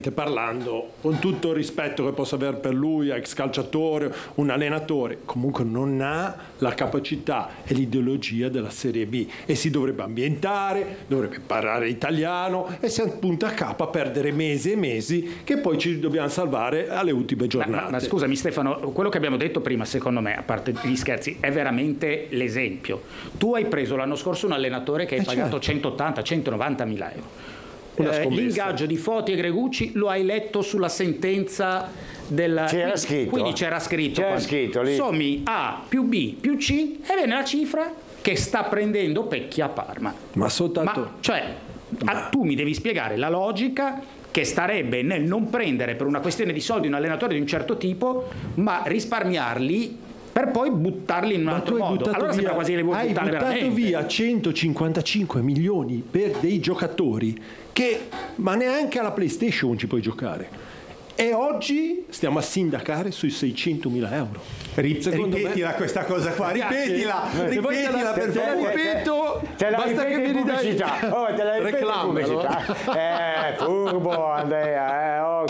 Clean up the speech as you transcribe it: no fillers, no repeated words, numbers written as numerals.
parlando, con tutto il rispetto che posso avere per lui, ex calciatore, un allenatore, comunque non ha la capacità e l'ideologia della Serie B e si dovrebbe ambientare, dovrebbe parlare italiano e si punta a capo a perdere mesi e mesi che poi ci dobbiamo salvare alle ultime giornate. Ma scusami Stefano, quello che abbiamo detto prima, secondo me, a parte gli scherzi, è veramente l'esempio. Tu hai preso l'anno scorso un allenatore che hai pagato 180-190 mila euro. L'ingaggio di Foti e Gregucci lo hai letto sulla sentenza del... C'era scritto. Quindi c'era scritto lì. sommi A più B più C e viene la cifra che sta prendendo Pecchia a Parma. Ma soltanto... tu mi devi spiegare la logica che starebbe nel non prendere per una questione di soldi un allenatore di un certo tipo, ma risparmiarli per poi buttarli in un altro modo. Allora sembra quasi che li vuoi buttare veramente. Hai buttato via 155 milioni per dei giocatori che ma neanche alla PlayStation ci puoi giocare. E oggi stiamo a sindacare sui 600.000 euro. Ripetila questa cosa qua, ripetila per favore. Ripeto, basta che mi ridai pubblicità. te la ripeto in pubblicità. Furbo Andrea,